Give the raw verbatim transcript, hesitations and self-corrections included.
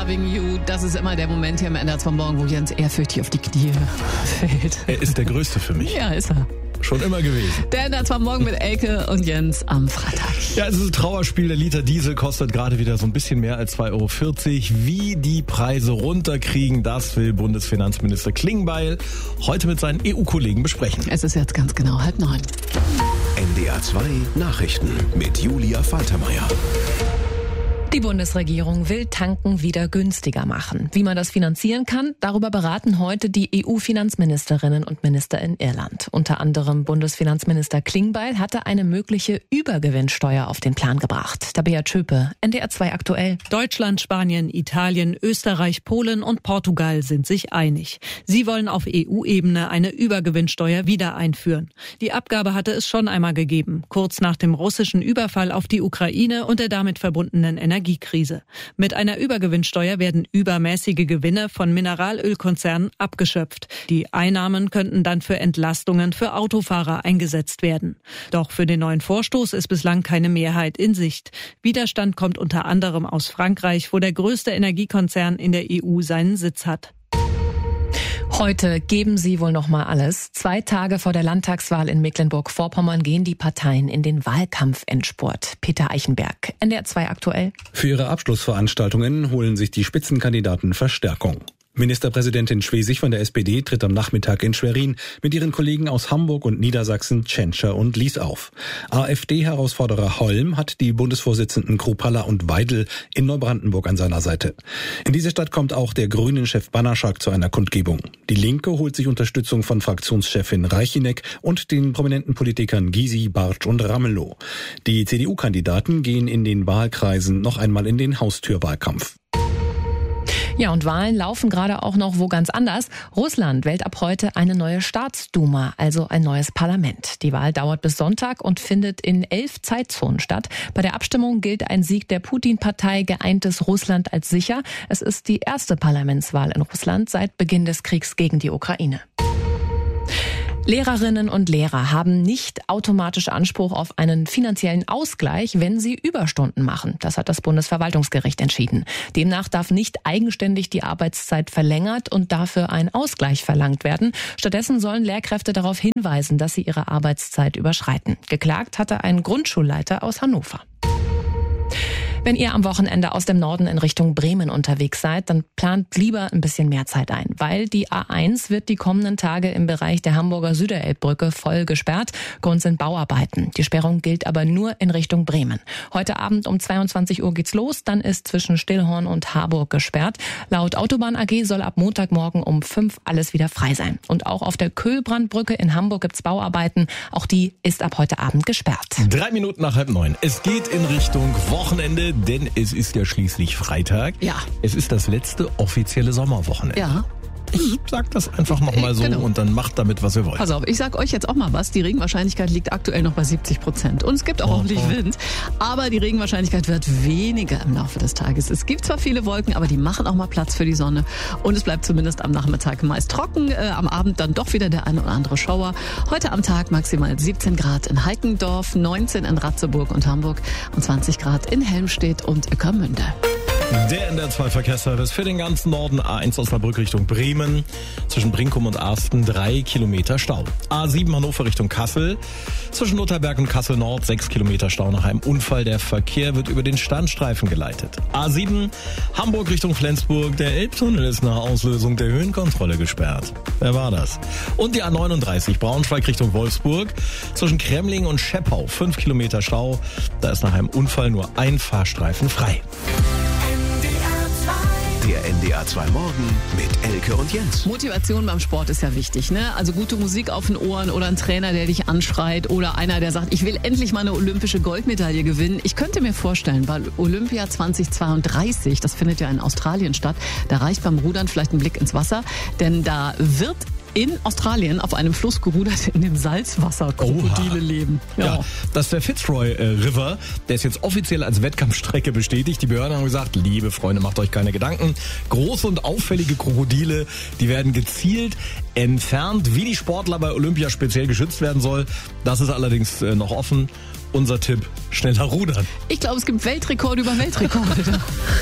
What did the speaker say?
Loving You. Das ist immer der Moment hier am Ende vom Morgen, wo Jens ehrfürchtig auf die Knie fällt. Er ist der Größte für mich. Ja, ist er. Schon immer gewesen. Der Ende vom Morgen mit Elke und Jens am Freitag. Ja, es ist ein Trauerspiel. Der Liter Diesel kostet gerade wieder so ein bisschen mehr als zwei Euro vierzig. Wie die Preise runterkriegen, das will Bundesfinanzminister Klingbeil heute mit seinen E U-Kollegen besprechen. Es ist jetzt ganz genau halb neun. N D R zwei Nachrichten mit Julia Faltermeier. Die Bundesregierung will Tanken wieder günstiger machen. Wie man das finanzieren kann, darüber beraten heute die E U-Finanzministerinnen und Minister in Irland. Unter anderem Bundesfinanzminister Klingbeil hatte eine mögliche Übergewinnsteuer auf den Plan gebracht. Tabea Tschöpe, N D R zwei aktuell. Deutschland, Spanien, Italien, Österreich, Polen und Portugal sind sich einig. Sie wollen auf E U-Ebene eine Übergewinnsteuer wieder einführen. Die Abgabe hatte es schon einmal gegeben, kurz nach dem russischen Überfall auf die Ukraine und der damit verbundenen Energie. Energiekrise. Mit einer Übergewinnsteuer werden übermäßige Gewinne von Mineralölkonzernen abgeschöpft. Die Einnahmen könnten dann für Entlastungen für Autofahrer eingesetzt werden. Doch für den neuen Vorstoß ist bislang keine Mehrheit in Sicht. Widerstand kommt unter anderem aus Frankreich, wo der größte Energiekonzern in der E U seinen Sitz hat. Heute geben sie wohl noch mal alles. Zwei Tage vor der Landtagswahl in Mecklenburg-Vorpommern gehen die Parteien in den Wahlkampfendspurt. Peter Eichenberg, N D R zwei aktuell. Für ihre Abschlussveranstaltungen holen sich die Spitzenkandidaten Verstärkung. Ministerpräsidentin Schwesig von der S P D tritt am Nachmittag in Schwerin mit ihren Kollegen aus Hamburg und Niedersachsen, Tschentscher und Lies auf. AfD-Herausforderer Holm hat die Bundesvorsitzenden Kruppalla und Weidel in Neubrandenburg an seiner Seite. In diese Stadt kommt auch der Grünen-Chef Banaschak zu einer Kundgebung. Die Linke holt sich Unterstützung von Fraktionschefin Reichinek und den prominenten Politikern Gysi, Bartsch und Ramelow. Die C D U-Kandidaten gehen in den Wahlkreisen noch einmal in den Haustürwahlkampf. Ja, und Wahlen laufen gerade auch noch wo ganz anders. Russland wählt ab heute eine neue Staatsduma, also ein neues Parlament. Die Wahl dauert bis Sonntag und findet in elf Zeitzonen statt. Bei der Abstimmung gilt ein Sieg der Putin-Partei Geeintes Russland als sicher. Es ist die erste Parlamentswahl in Russland seit Beginn des Kriegs gegen die Ukraine. Lehrerinnen und Lehrer haben nicht automatisch Anspruch auf einen finanziellen Ausgleich, wenn sie Überstunden machen. Das hat das Bundesverwaltungsgericht entschieden. Demnach darf nicht eigenständig die Arbeitszeit verlängert und dafür ein Ausgleich verlangt werden. Stattdessen sollen Lehrkräfte darauf hinweisen, dass sie ihre Arbeitszeit überschreiten. Geklagt hatte ein Grundschulleiter aus Hannover. Wenn ihr am Wochenende aus dem Norden in Richtung Bremen unterwegs seid, dann plant lieber ein bisschen mehr Zeit ein, weil die A eins wird die kommenden Tage im Bereich der Hamburger Süderelbbrücke voll gesperrt. Grund sind Bauarbeiten. Die Sperrung gilt aber nur in Richtung Bremen. Heute Abend um zweiundzwanzig Uhr geht's los, dann ist zwischen Stillhorn und Harburg gesperrt. Laut Autobahn A G soll ab Montagmorgen um fünf alles wieder frei sein. Und auch auf der Köhlbrandbrücke in Hamburg gibt's Bauarbeiten. Auch die ist ab heute Abend gesperrt. Drei Minuten nach halb neun. Es geht in Richtung Wochenende. Denn es ist ja schließlich Freitag. Ja. Es ist das letzte offizielle Sommerwochenende. Ja. Ich sag das einfach nochmal so genau. Und dann macht damit, was ihr wollt. Pass auf, ich sag euch jetzt auch mal was. Die Regenwahrscheinlichkeit liegt aktuell noch bei siebzig Prozent. Und es gibt auch Oh, ordentlich oh. Wind. Aber die Regenwahrscheinlichkeit wird weniger im Laufe des Tages. Es gibt zwar viele Wolken, aber die machen auch mal Platz für die Sonne. Und es bleibt zumindest am Nachmittag meist trocken. Äh, am Abend dann doch wieder der eine oder andere Schauer. Heute am Tag maximal siebzehn Grad in Heikendorf, neunzehn in Ratzeburg und Hamburg und zwanzig Grad in Helmstedt und Ueckermünde. Der N D R zwei Verkehrsservice für den ganzen Norden. A eins Osnabrück Richtung Bremen. Zwischen Brinkum und Arsten drei Kilometer Stau. A sieben Hannover Richtung Kassel. Zwischen Lutherberg und Kassel Nord sechs Kilometer Stau nach einem Unfall. Der Verkehr wird über den Standstreifen geleitet. A sieben Hamburg Richtung Flensburg. Der Elbtunnel ist nach Auslösung der Höhenkontrolle gesperrt. Wer war das? Und die A neununddreißig Braunschweig Richtung Wolfsburg. Zwischen Kremling und Scheppau fünf Kilometer Stau. Da ist nach einem Unfall nur ein Fahrstreifen frei. Der N D R zwei Morgen mit Elke und Jens. Motivation beim Sport ist ja wichtig, ne? Also gute Musik auf den Ohren oder ein Trainer, der dich anschreit oder einer, der sagt, ich will endlich mal eine olympische Goldmedaille gewinnen. Ich könnte mir vorstellen, bei Olympia zweitausendzweiunddreißig, das findet ja in Australien statt, da reicht beim Rudern vielleicht ein Blick ins Wasser, denn da wird in Australien auf einem Fluss gerudert, in dem Salzwasser Krokodile leben. Ja. ja, das ist der Fitzroy äh, River. Der ist jetzt offiziell als Wettkampfstrecke bestätigt. Die Behörden haben gesagt, liebe Freunde, macht euch keine Gedanken. Große und auffällige Krokodile, die werden gezielt entfernt. Wie die Sportler bei Olympia speziell geschützt werden soll, das ist allerdings äh, noch offen. Unser Tipp, schneller rudern. Ich glaube, es gibt Weltrekorde über Weltrekorde.